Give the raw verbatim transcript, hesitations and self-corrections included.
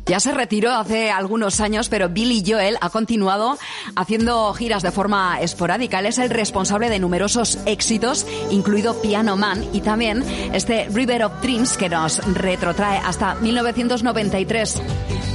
Ya se retiró hace algunos años, pero Billy Joel ha continuado haciendo giras de forma esporádica. Él es el responsable de numerosos éxitos, incluido Piano Man, y también este River of Dreams que nos retrotrae hasta mil novecientos noventa y tres.